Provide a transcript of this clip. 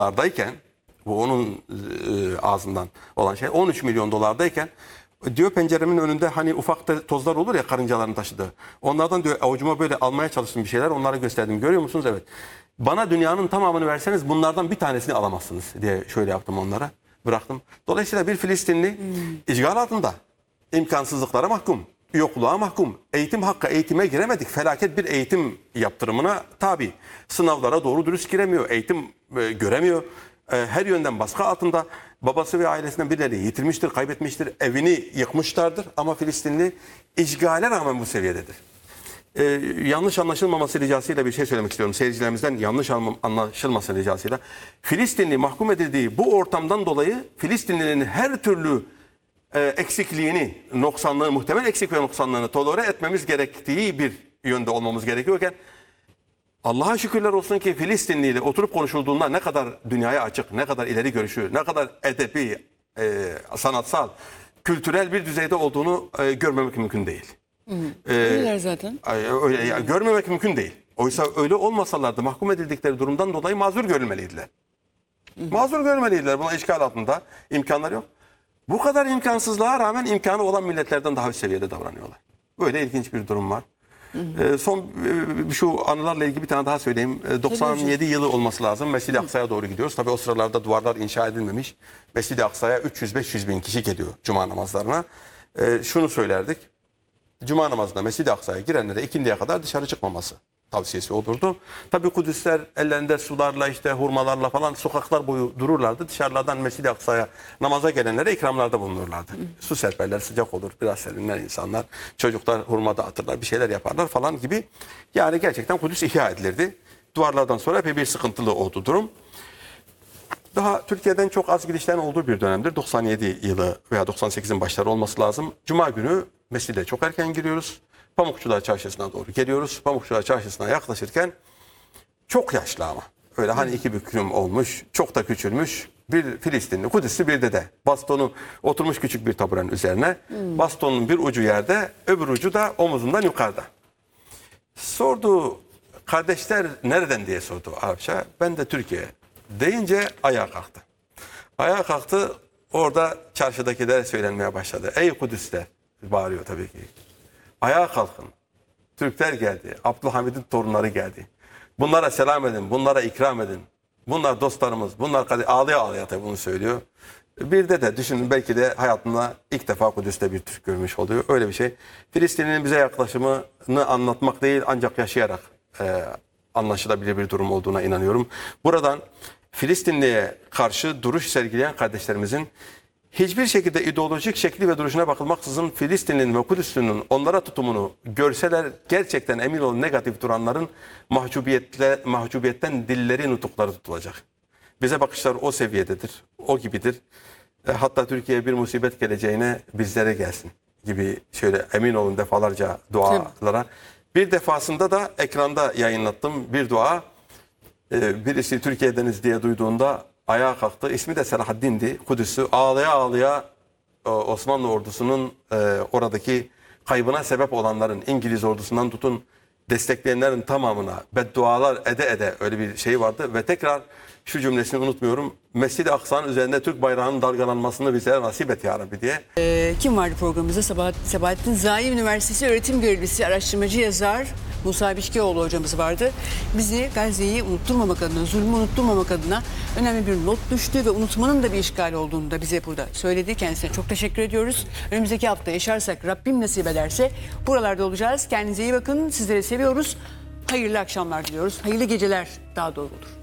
dolardayken, bu onun ağzından olan şey, 13 milyon dolardayken diyor penceremin önünde hani ufak tozlar olur ya karıncaların taşıdığı. Onlardan diyor avucuma böyle almaya çalıştım bir şeyler, onlara gösterdim. Görüyor musunuz? Evet. Bana dünyanın tamamını verseniz bunlardan bir tanesini alamazsınız diye şöyle yaptım onlara. Bıraktım. Dolayısıyla bir Filistinli işgal altında, imkansızlıklara mahkum, yokluğa mahkum, eğitim hakkı, eğitime giremedik. Felaket bir eğitim yaptırımına tabi. Sınavlara doğru dürüst giremiyor, eğitim göremiyor. Her yönden baskı altında. Babası ve ailesinden birileri yitirmiştir, kaybetmiştir, evini yıkmışlardır. Ama Filistinli işgale rağmen bu seviyededir. Yanlış anlaşılmaması ricasıyla bir şey söylemek istiyorum. Seyircilerimizden yanlış anlaşılması ricasıyla. Filistinli mahkum edildiği bu ortamdan dolayı Filistinlilerin her türlü eksikliğini, noksanlığı, muhtemel eksik ve noksanlığını tolere etmemiz gerektiği bir yönde olmamız gerekiyorken, Allah'a şükürler olsun ki Filistinli ile oturup konuşulduğunda ne kadar dünyaya açık, ne kadar ileri görüşü, ne kadar edebi, sanatsal, kültürel bir düzeyde olduğunu görmemek mümkün değil. Öyleler zaten. Öyle, yani görmemek mümkün değil. Oysa öyle olmasalardı mahkum edildikleri durumdan dolayı mazur görülmeliydiler. Mazur görmeliydiler. Buna işgal altında imkanlar yok. Bu kadar imkansızlığa rağmen imkanı olan milletlerden daha üst seviyede davranıyorlar. Böyle ilginç bir durum var. Son şu anılarla ilgili bir tane daha söyleyeyim. 97 yılı olması lazım. Mescid-i Aksa'ya doğru gidiyoruz. Tabii o sıralarda duvarlar inşa edilmemiş. Mescid-i Aksa'ya 300-500 bin kişi geliyor cuma namazlarına. Şunu söylerdik. Cuma namazında Mescid-i Aksa'ya girenlere ikindiye kadar dışarı çıkmaması tavsiyesi olurdu. Tabii Kudüsler ellerinde sularla, işte hurmalarla falan sokaklar boyu dururlardı. Dışarılardan Mescid-i Aksa'ya namaza gelenlere ikramlarda bulunurlardı. Su serperler, sıcak olur, biraz serinler insanlar. Çocuklar hurma dağıtırlar, bir şeyler yaparlar falan gibi. Yani gerçekten Kudüs ihya edilirdi. Duvarlardan sonra epey bir sıkıntılı oldu durum. Daha Türkiye'den çok az gidişlerin olduğu bir dönemdir. 97 yılı veya 98'in başları olması lazım. Cuma günü mescide çok erken giriyoruz. Pamukçular Çarşısı'na doğru geliyoruz. Pamukçular Çarşısı'na yaklaşırken çok yaşlı ama. Öyle hani iki büklüm olmuş, çok da küçülmüş bir Filistinli, Kudüs'lü bir dede. Bastonu oturmuş küçük bir taburenin üzerine. Bastonun bir ucu yerde, öbür ucu da omuzundan yukarıda. Sordu, kardeşler nereden diye sordu Arapça. Ben de Türkiye deyince ayağa kalktı. Ayağa kalktı, orada çarşıdakiler söylenmeye başladı. Ey Kudüsler, bağırıyor tabii ki. Ayağa kalkın. Türkler geldi. Abdülhamid'in torunları geldi. Bunlara selam edin, bunlara ikram edin. Bunlar dostlarımız, bunlar ağlaya ağlaya tabii bunu söylüyor. Bir de düşünün belki de hayatında ilk defa Kudüs'te bir Türk görmüş oluyor. Öyle bir şey. Filistin'in bize yaklaşımını anlatmak değil ancak yaşayarak anlaşılabilir bir durum olduğuna inanıyorum. Buradan Filistinli'ye karşı duruş sergileyen kardeşlerimizin hiçbir şekilde ideolojik şekli ve duruşuna bakılmaksızın Filistinli'nin ve Kudüs'lünün onlara tutumunu görseler gerçekten emin olun negatif duranların mahcubiyetten dilleri nutukları tutulacak. Bize bakışlar o seviyededir, o gibidir. Hatta Türkiye'ye bir musibet geleceğine bizlere gelsin gibi şöyle emin olun defalarca dualara. Bir defasında da ekranda yayınlattım bir dua. Birisi Türkiye'deniz diye duyduğunda ayağa kalktı. İsmi de Selahaddin'di. Kudüs'ü ağlaya ağlaya Osmanlı ordusunun oradaki kaybına sebep olanların, İngiliz ordusundan tutun destekleyenlerin tamamına beddualar ede öyle bir şey vardı. Ve tekrar şu cümlesini unutmuyorum. Mescid-i Aksa'nın üzerinde Türk bayrağının dalgalanmasını bize nasip et ya Rabbi diye. Kim vardı programımızda? Sabahattin Zaim Üniversitesi öğretim görevlisi, araştırmacı, yazar Musa Biçkioğlu hocamız vardı. Bizi Gazze'yi unutturmamak adına, zulmü unutturmamak adına önemli bir not düştü ve unutmanın da bir işgal olduğunu da bize burada söyledi. Kendisine çok teşekkür ediyoruz. Önümüzdeki hafta yaşarsak, Rabbim nasip ederse buralarda olacağız. Kendinize iyi bakın. Sizleri seviyoruz. Hayırlı akşamlar diliyoruz. Hayırlı geceler daha doğru olur.